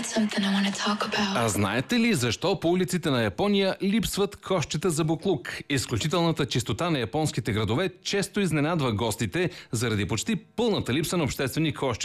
А знаете ли защо по улиците на Япония липсват кошчета за буклук? Изключителната чистота на японските градове често изненадва гостите заради почти пълната липса на обществени кошчета